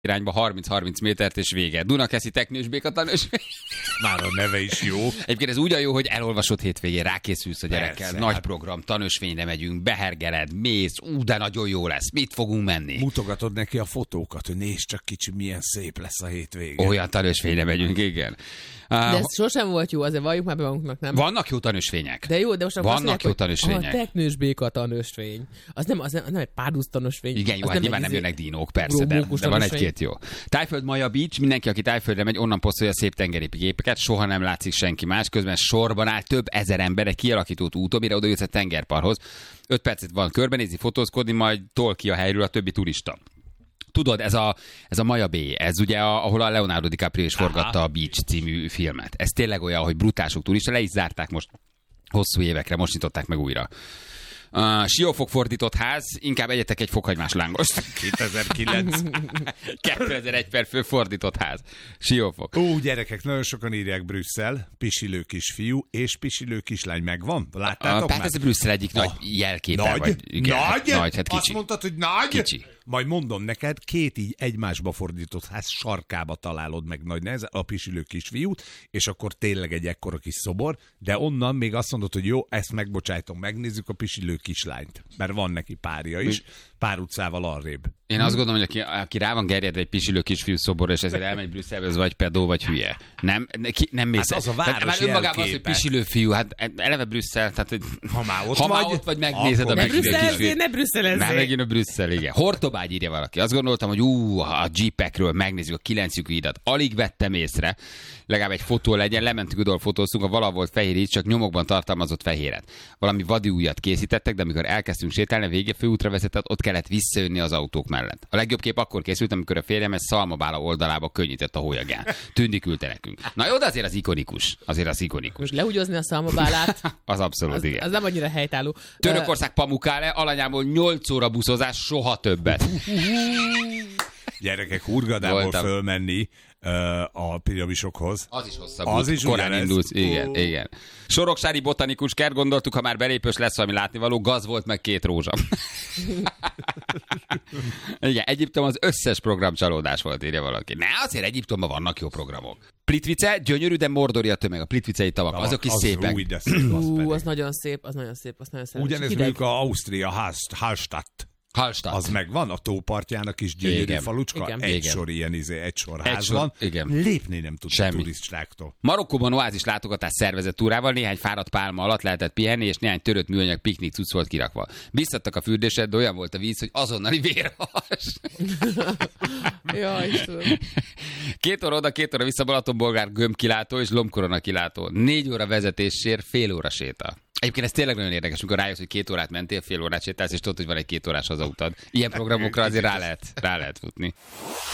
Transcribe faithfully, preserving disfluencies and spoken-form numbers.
irányba harminc-harminc métert és vége. Dunakeszi teknős béka tanúsvény. Már a neve is jó. Egyébként ez úgy a jó, hogy elolvasott hétvégén, rákészülsz a gyerekkel, Persze, nagy hát. program, tanúsvényre megyünk, behergeled, mész, ú, de nagyon jó lesz, mit fogunk menni? Mutogatod neki a fotókat, hogy nézd csak kicsi, milyen szép lesz a hétvége. Olyan tanúsvényre megyünk, igen. De Uh, ez sosem volt jó, azért valljuk már be magunknak, nem? vannak jó tanúsvények. De jó, de most akkor Vannak azt jó mondják, tanúsvények. hogy a teknős béka tanúsvény. Az nem, az nem, az nem egy párduc tanúsvény. Igen, jó, az hát nyilván egy nem izé- jönnek dínók, persze, de, Rómókus de van tanúsvény. egy-két jó. Tájföld Maja Beach, mindenki, aki Tájföldre megy, onnan posztolja szép tengeri képeket, soha nem látszik senki más, közben sorban áll több ezer ember egy kialakított úton, mire oda jössz a tengerparthoz. Öt percet van körbenézni, fotózkodni, majd tol ki a helyről a többi turista. Tudod, ez a, ez a Maja Bay, ez ugye, a, ahol a Leonardo DiCaprio is forgatta a Beach című filmet. Ez tényleg olyan, hogy brutálsok turista, le is zárták most hosszú évekre, most nyitották meg újra. Uh, siófok fordított ház, inkább egyetek egy fokhagymás lángost. kétezer-kilenc. kétezer-egy per fő fordított ház. Siófok. Ó, gyerekek, nagyon sokan írják Brüsszel, pisilő kisfiú és pisilő kislány megvan. Láttátok Uh, már? hát ez Brüsszel egyik nagy jelképe. Nagy? Vagy, igen, nagy? nagy, hát Azt kicsi. mondtad, hogy nagy? Kicsi. Majd mondom neked, két így egymásba fordított ház sarkába találod meg nagy nehezen a pisilő kisfiút, és akkor tényleg egy ekkora kis szobor, de onnan még azt mondod, hogy jó, ezt megbocsájtom, megnézzük a pisilő kislányt, mert van neki párja is, pár utcával arrébb. Én azt gondolom, hogy aki, aki rá van gerjedve egy pisilő kisfiú szoborra, és ezért elmegy Brüsszelbe, az vagy pedó, vagy hülye. Nem, neki, nem mész. Hát az a Tehát város már önmagában az, hogy jelképe. pisilő fiú, hát eleve Brüsszel, tehát hogy Ha már ott ha vagy, már ott vagy, megnézed akkor a Ne meg- pisilő brüsszelezzél, kisfiút. ne brüsszelezzél. Már megint a Brüsszel, igen. Hortobágy írja valaki. Azt gondoltam, hogy ú, a Jeepekről megnézzük a kilenc lyukú hidat. Alig vettem észre, legalább egy fotó legyen, lementünk oda, fotóztunk, a vala volt fehér íz, csak nyomokban tartalmazott fehéret. Valami vadi újat készítettek, de amikor elkezdtünk sétálni, a vége főútra vezetett, ott kellett visszajönni az autók mellett. A legjobb kép akkor készült, amikor a férjem egy szalmabála oldalába könnyített a hólyagán. Tündi küldte nekünk. Na jó, de azért az ikonikus. Azért az ikonikus. Most lehúgyozni a szalmabálát, Az abszolút, az, igen. az nem annyira helytálló. Törökország Pamukkale, alanyából nyolc óra buszozás, soha többet. Gyerekek, Hurgadából Voltam. fölmenni uh, a piramisokhoz. Az is hosszabb. Az út. is Korán ugyanez. indulsz. Igen, Ó. igen. Soroksári botanikus kert, gondoltuk, ha már belépős lesz valami látnivaló, gaz volt meg két rózsa. Igen, Egyiptom az összes program csalódás volt, írja valaki. Ne, azért Egyiptomban vannak jó programok. Plitvice, gyönyörű, de mordori a tömeg, a plitvicei tavak, azok is az szépek. Új, de szép, az Ú, pedig. az nagyon szép, az nagyon szép, az nagyon szép. Ugyanez Hideg. mondjuk a Ausztria Hallst- Hallstatt. Hallstatt. Az megvan, a tópartjának is gyönyörű Igen. falucska, Igen. egy Igen. sor ilyen izé, egy sor Egy ház sor, van. igen. Lépni nem tud a Semmi. turistáktól. Marokkóban oázis látogatás szervezett túrával, néhány fáradt pálma alatt lehetett pihenni, és néhány törött műanyag piknik cucc volt kirakva. Biztattak a fürdésre, de olyan volt a víz, hogy azonnali vérhas. Ja, Istenem. Két óra oda, két óra vissza Balatonbolgár gömbkilátó és lombkorona kilátó. Négy óra vezetésért, fél óra séta. Egyébként ez tényleg nagyon érdekes, amikor rájössz, hogy két órát mentél, fél órát sétálsz, és tudod, hogy van egy két órás hazautad. Ilyen programokra azért rá lehet, rá lehet futni.